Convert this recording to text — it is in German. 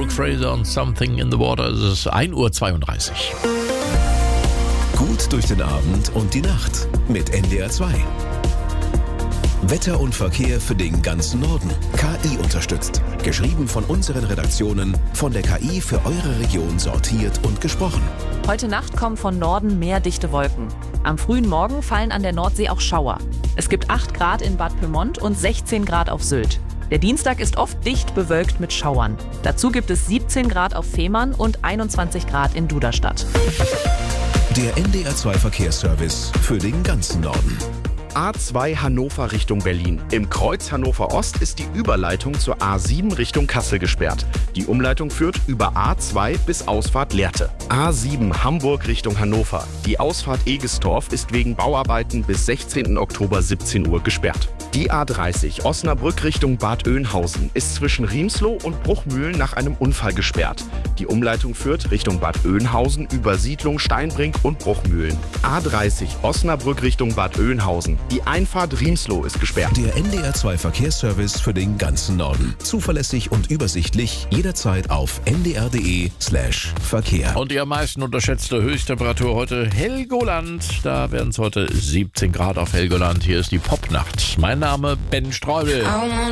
Brooke Fraser und Something in the Water. Es ist 1:32 Uhr. Gut durch den Abend und die Nacht mit NDR 2. Wetter und Verkehr für den ganzen Norden. KI unterstützt. Geschrieben von unseren Redaktionen, von der KI für eure Region sortiert und gesprochen. Heute Nacht kommen von Norden mehr dichte Wolken. Am frühen Morgen fallen an der Nordsee auch Schauer. Es gibt 8 Grad in Bad Pyrmont und 16 Grad auf Sylt. Der Dienstag ist oft dicht bewölkt mit Schauern. Dazu gibt es 17 Grad auf Fehmarn und 21 Grad in Duderstadt. Der NDR 2 Verkehrsservice für den ganzen Norden. A2 Hannover Richtung Berlin. Im Kreuz Hannover Ost ist die Überleitung zur A7 Richtung Kassel gesperrt. Die Umleitung führt über A2 bis Ausfahrt Lehrte. A7 Hamburg Richtung Hannover. Die Ausfahrt Egestorf ist wegen Bauarbeiten bis 16. Oktober 17 Uhr gesperrt. Die A30 Osnabrück Richtung Bad Oeynhausen ist zwischen Riemsloh und Bruchmühlen nach einem Unfall gesperrt. Die Umleitung führt Richtung Bad Oeynhausen über Siedlung Steinbrink und Bruchmühlen. A30 Osnabrück Richtung Bad Oeynhausen. Die Einfahrt Riemsloh ist gesperrt. Der NDR 2 Verkehrsservice für den ganzen Norden. Zuverlässig und übersichtlich, jederzeit auf ndr.de/Verkehr. Und die am meisten unterschätzte Höchsttemperatur heute Helgoland. Da werden es heute 17 Grad auf Helgoland. Hier ist die Popnacht. Mein Name Ben Streubel.